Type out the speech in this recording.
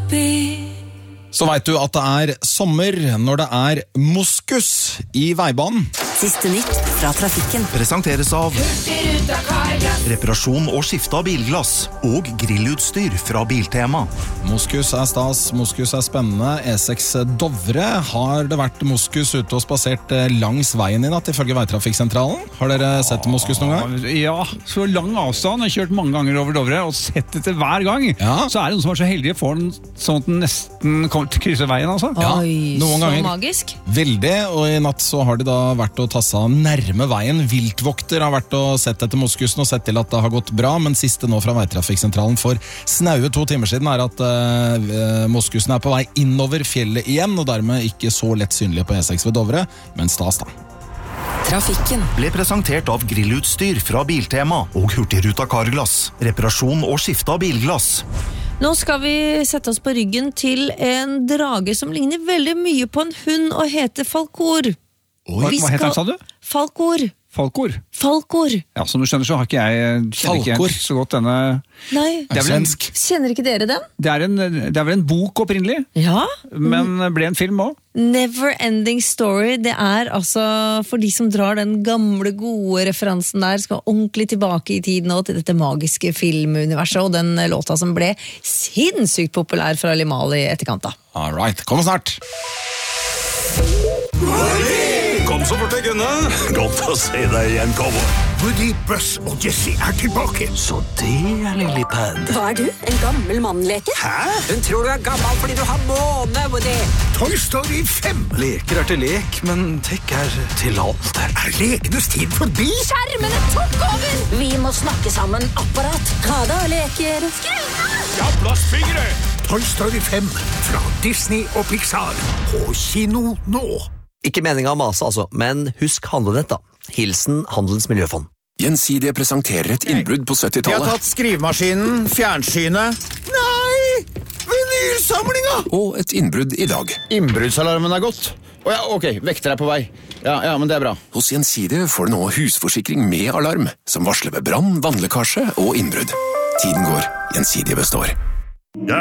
Så vet du at det er sommer når det er moskus i veibanen. Siste nytt fra trafikken. Presenteres av reparasjon og skifte av bilglass og grillutstyr fra Biltema. Moskus er stas, moskus er spennende. E6 Dovre, har det vært moskus ute og spasert langs veien i natt ifølge Veitrafikksentralen? Har dere sett moskus noen gang? Ja, så lang avstand. Jeg har kjørt mange ganger over Dovre og sett dette hver gang. Ja. Så er det noen som er så heldige får den sånn at den nesten kommer til å krysse veien, altså. Ja, Oi, noen ganger. så magisk. Veldig, og i natt så har de da vært og tasset nærme veien. Viltvokter har vært og sett etter moskusen og sett til at det har gått bra, men siste nå fra Veitrafikksentralen for snaue 2 timer siden er at moskusen er på vei innover fjellet igjen, og dermed ikke så lett synlig på E6 ved Dovre, men stas da. Trafikken. Ble presentert av grillutstyr fra Biltema og Hurtigruta Carglass. Reparasjon og skifte av bilglass. Nå skal vi sette oss på ryggen til en drage som ligner veldig mye på en hund og heter Falkor. Hva heter den, sa du? Falkor. Falkor. Ja, som du skjønner så har ikke kjenner ikke Falkor. jeg så godt denne. Nei, Det er vel en, Svensk. kjenner ikke dere den? det er vel en bok opprinnelig, Ja. men ble en film også. Never Ending Story, det er altså for de som drar den gamle gode referansen der, skal ordentlig tilbake i tiden og til dette magiske filmuniverset, og den låta som ble sinnssykt populær fra Limal i etterkant da. All right, kom snart. Kom så fort jeg kunne. Godt å se deg igjen, cowboy. Woody, Buzz og Jessie er tilbake. Så det er Lillipad. Hva er du? En gammel mannleke? Hæ? Hun tror du er gammel fordi du har måne, Woody. Toy Story 5. Leker er til lek, men tech er til alt. Er lekenes tid forbi? Skjermene tok over! Vi må snakke sammen, apparat. Ha det, leker. Ja, plastfingre! Toy Story 5 fra Disney og Pixar. På kino nå. Ikke meningen å mase, altså, men husk handlenett da. Hilsen Handelens Miljøfond. Gjensidige presenterer et innbrudd på 70-tallet. tatt skrivemaskinen, fjernsynet. Nei! Vinylsamlinga! Og et innbrudd i dag. Innbruddsalarmen er gått. Ja, ok, vekter er på vei. Ja, men det er bra. Hos Gjensidige får du nå husforsikring med alarm, som varsler ved brann, vannlekkasje og innbrudd. Tiden går, Gjensidige består.